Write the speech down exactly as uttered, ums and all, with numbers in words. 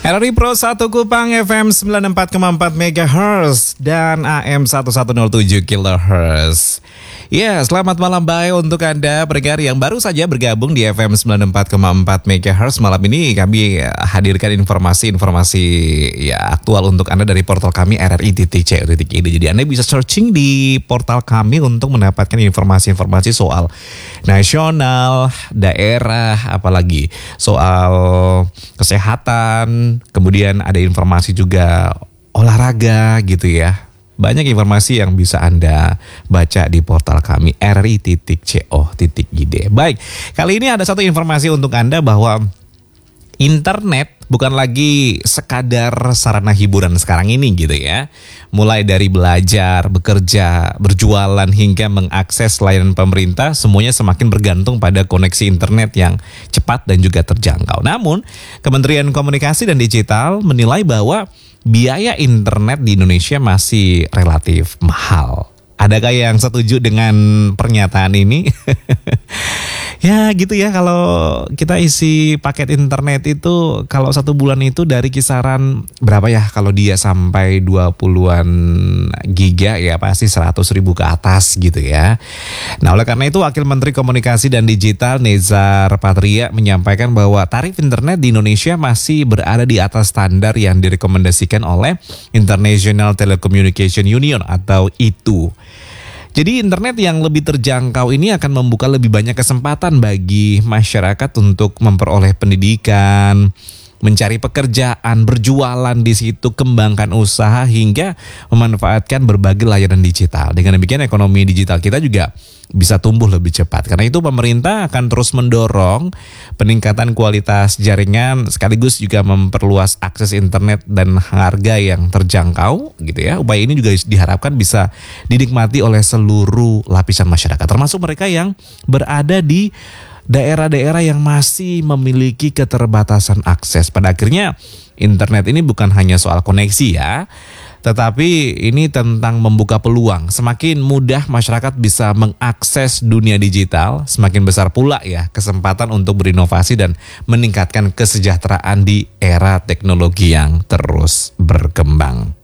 R R I Pro satu Kupang F M sembilan puluh empat koma empat megahertz dan A M seribu seratus tujuh kilohertz. Ya, selamat malam baik untuk Anda pendengar yang baru saja bergabung di F M sembilan puluh empat koma empat megahertz. Malam ini kami hadirkan informasi-informasi ya aktual untuk Anda dari portal kami R R I titik C O titik I D. Jadi Anda bisa searching di portal kami untuk mendapatkan informasi-informasi soal nasional, daerah, apalagi soal kesehatan, kemudian ada informasi juga olahraga gitu ya. Banyak informasi yang bisa Anda baca di portal kami R R I titik C O titik I D. Baik, kali ini ada satu informasi untuk Anda bahwa internet bukan lagi sekadar sarana hiburan sekarang ini gitu ya. Mulai dari belajar, bekerja, berjualan hingga mengakses layanan pemerintah, semuanya semakin bergantung pada koneksi internet yang cepat dan juga terjangkau. Namun, Kementerian Komunikasi dan Digital menilai bahwa biaya internet di Indonesia masih relatif mahal. Adakah yang setuju dengan pernyataan ini? Ya gitu ya, kalau kita isi paket internet itu kalau satu bulan itu dari kisaran berapa ya, kalau dia sampai dua puluhan giga ya pasti seratus ribu ke atas gitu ya. Nah oleh karena itu Wakil Menteri Komunikasi dan Digital Nezar Patria menyampaikan bahwa tarif internet di Indonesia masih berada di atas standar yang direkomendasikan oleh International Telecommunication Union atau I T U. Jadi internet yang lebih terjangkau ini akan membuka lebih banyak kesempatan bagi masyarakat untuk memperoleh pendidikan, mencari pekerjaan, berjualan di situ, kembangkan usaha hingga memanfaatkan berbagai layanan digital. Dengan demikian ekonomi digital kita juga bisa tumbuh lebih cepat. Karena itu pemerintah akan terus mendorong peningkatan kualitas jaringan sekaligus juga memperluas akses internet dan harga yang terjangkau gitu ya. Upaya ini juga diharapkan bisa dinikmati oleh seluruh lapisan masyarakat, termasuk mereka yang berada di daerah-daerah yang masih memiliki keterbatasan akses. Pada akhirnya internet ini bukan hanya soal koneksi ya, tetapi ini tentang membuka peluang. Semakin mudah masyarakat bisa mengakses dunia digital, semakin besar pula ya kesempatan untuk berinovasi dan meningkatkan kesejahteraan di era teknologi yang terus berkembang.